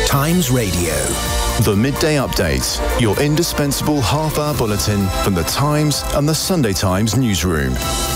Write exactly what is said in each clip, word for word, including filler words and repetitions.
Times Radio. The Midday Update, your indispensable half-hour bulletin from the Times and the Sunday Times newsroom.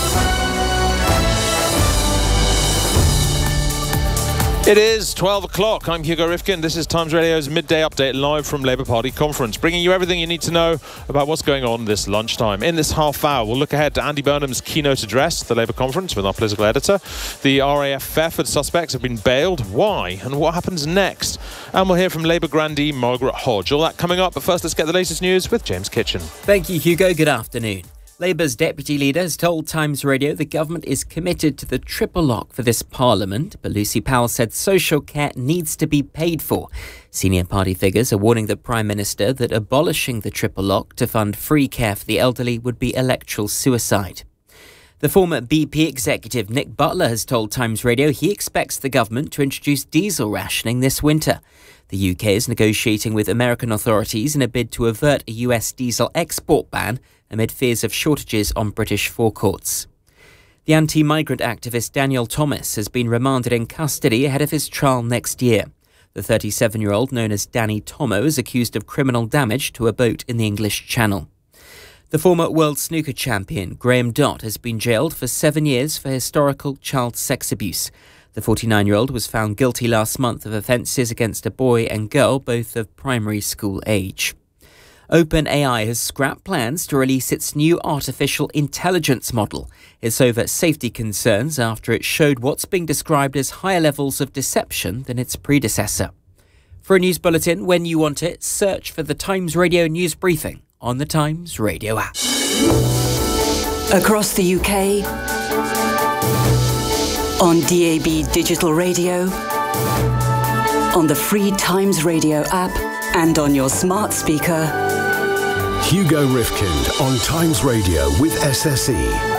It is twelve o'clock. I'm Hugo Rifkin. This is Times Radio's Midday Update live from Labour Party conference, bringing you everything you need to know about what's going on this lunchtime. In this half hour, we'll look ahead to Andy Burnham's keynote address at the Labour conference with our political editor. The R A F Fairford suspects have been bailed. Why? And what happens next? And we'll hear from Labour grandee Margaret Hodge. All that coming up, but first let's get the latest news with James Kitchen. Thank you, Hugo. Good afternoon. Labour's deputy leader has told Times Radio the government is committed to the triple lock for this parliament, but Lucy Powell said social care needs to be paid for. Senior party figures are warning the Prime Minister that abolishing the triple lock to fund free care for the elderly would be electoral suicide. The former B P executive Nick Butler has told Times Radio he expects the government to introduce diesel rationing this winter. The U K is negotiating with American authorities in a bid to avert a U S diesel export ban amid fears of shortages on British forecourts. The anti-migrant activist Daniel Thomas has been remanded in custody ahead of his trial next year. The thirty-seven-year-old, known as Danny Tomo, is accused of criminal damage to a boat in the English Channel. The former world snooker champion Graham Dott has been jailed for seven years for historical child sex abuse. The forty-nine-year-old was found guilty last month of offences against a boy and girl, both of primary school age. OpenAI has scrapped plans to release its new artificial intelligence model. It's over safety concerns after it showed what's being described as higher levels of deception than its predecessor. For a news bulletin when you want it, search for the Times Radio News Briefing on the Times Radio app. Across the U K, on D A B digital radio, on the free Times Radio app, and on your smart speaker. Hugo Rifkind on Times Radio with S S E.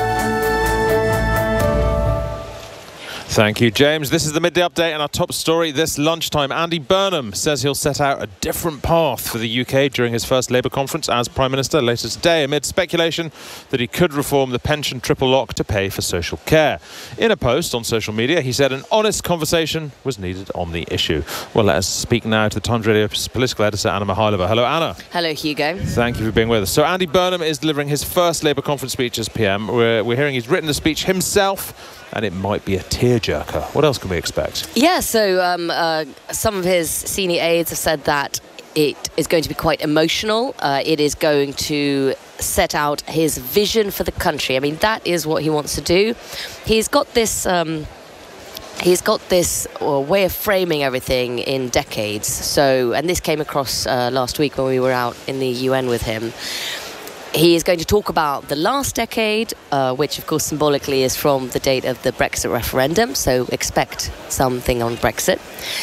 Thank you, James. This is the Midday Update, and our top story this lunchtime. Andy Burnham says he'll set out a different path for the U K during his first Labour conference as Prime Minister later today, amid speculation that he could reform the pension triple lock to pay for social care. In a post on social media, he said an honest conversation was needed on the issue. Well, let us speak now to the Times Radio's political editor, Anna Mihailova. Hello, Anna. Hello, Hugo. Thank you for being with us. So Andy Burnham is delivering his first Labour conference speech as P M. We're, we're hearing he's written the speech himself, and it might be a tearjerker. What else can we expect? Yeah, so um, uh, some of his senior aides have said that it is going to be quite emotional. Uh, it is going to set out his vision for the country. I mean, that is what he wants to do. He's got this... Um, He's got this uh, way of framing everything in decades. So, and this came across uh, last week when we were out in the U N with him. He is going to talk about the last decade, uh, which of course symbolically is from the date of the Brexit referendum, so expect something on Brexit.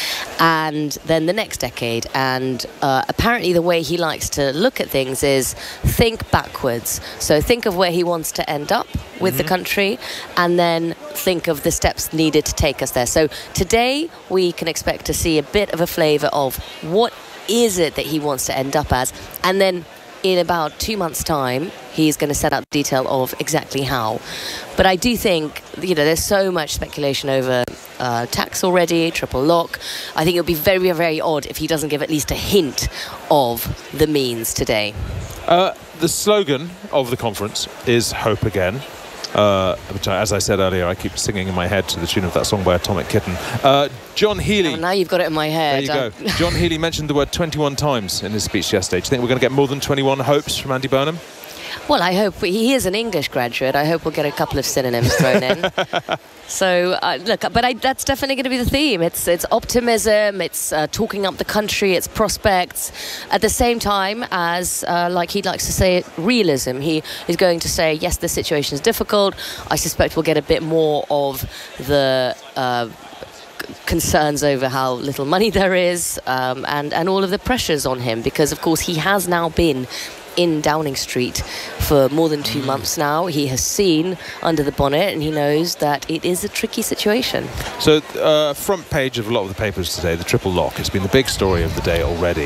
And then the next decade, and uh, apparently the way he likes to look at things is think backwards. So think of where he wants to end up with mm-hmm. the country, and then think of the steps needed to take us there. So today we can expect to see a bit of a flavour of what is it that he wants to end up as, and then in about two months' time, he's going to set out the detail of exactly how. But I do think, you know, there's so much speculation over uh, tax already, triple lock. I think it'll be very, very odd if he doesn't give at least a hint of the means today. Uh, the slogan of the conference is Hope Again. Uh, which, I, as I said earlier, I keep singing in my head to the tune of that song by Atomic Kitten. Uh, John Healey. Oh, now you've got it in my head. There you go. John Healey mentioned the word twenty-one times in his speech yesterday. Do you think we're going to get more than twenty-one hopes from Andy Burnham? Well, I hope he is an English graduate. I hope we'll get a couple of synonyms thrown in. So, uh, look, but I, that's definitely going to be the theme. It's it's optimism, it's uh, talking up the country, it's prospects. At the same time as, uh, like he likes to say, realism. He is going to say, yes, the situation is difficult. I suspect we'll get a bit more of the... Uh, concerns over how little money there is um, and, and all of the pressures on him, because of course he has now been in Downing Street for more than two months now. He has seen under the bonnet and he knows that it is a tricky situation. So uh, front page of a lot of the papers today, the triple lock, it's been the big story of the day already.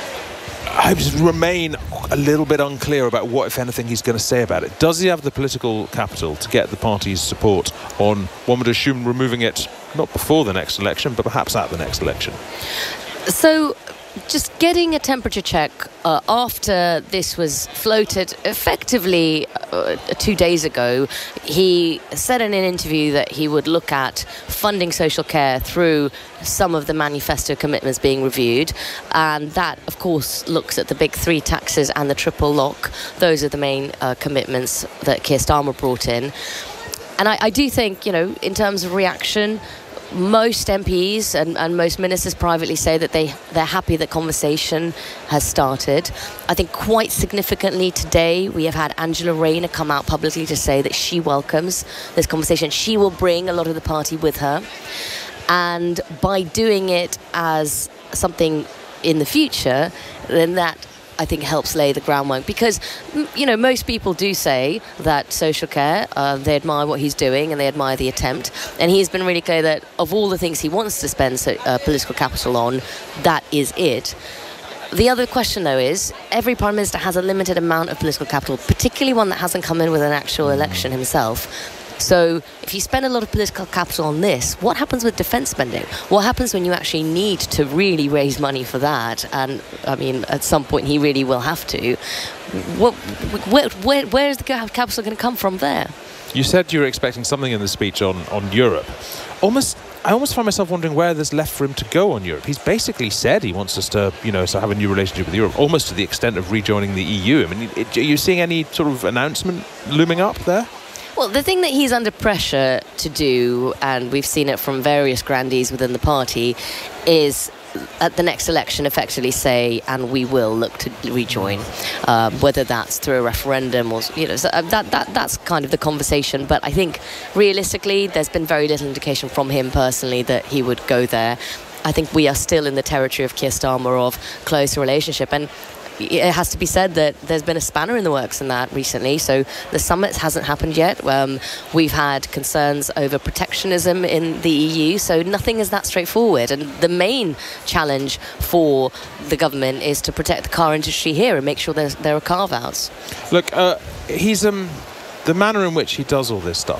I just remain a little bit unclear about what, if anything, he's going to say about it. Does he have the political capital to get the party's support on, one would assume, removing it not before the next election, but perhaps at the next election? So, just getting a temperature check uh, after this was floated effectively uh, two days ago, he said in an interview that he would look at funding social care through some of the manifesto commitments being reviewed, and that of course looks at the big three taxes and the triple lock. Those are the main uh, commitments that Keir Starmer brought in. And I, I do think, you know, in terms of reaction, most M Ps and, and most ministers privately say that they, they're happy that conversation has started. I think quite significantly today we have had Angela Rayner come out publicly to say that she welcomes this conversation. She will bring a lot of the party with her. And by doing it as something in the future, then that I think helps lay the groundwork, because, you know, most people do say that social care, uh, they admire what he's doing and they admire the attempt. And he's been really clear that of all the things he wants to spend so, uh, political capital on, that is it. The other question, though, is every Prime Minister has a limited amount of political capital, particularly one that hasn't come in with an actual election himself. So if you spend a lot of political capital on this, what happens with defence spending? What happens when you actually need to really raise money for that? And, I mean, at some point he really will have to. What, where, where, where is the capital going to come from there? You said you were expecting something in the speech on, on Europe. Almost, I almost find myself wondering where there's left for him to go on Europe. He's basically said he wants us to, you know, to have a new relationship with Europe, almost to the extent of rejoining the E U. I mean, are you seeing any sort of announcement looming up there? Well, the thing that he's under pressure to do, and we've seen it from various grandees within the party, is at the next election effectively say, and we will look to rejoin, uh, whether that's through a referendum or, you know, so that, that that's kind of the conversation. But I think realistically there's been very little indication from him personally that he would go there. I think we are still in the territory of Keir Starmer of close relationship, and it has to be said that there's been a spanner in the works in that recently. So the summit hasn't happened yet. Um, we've had concerns over protectionism in the E U, so nothing is that straightforward. And the main challenge for the government is to protect the car industry here and make sure there's, there are carve-outs. Look, uh, he's um, the manner in which he does all this stuff.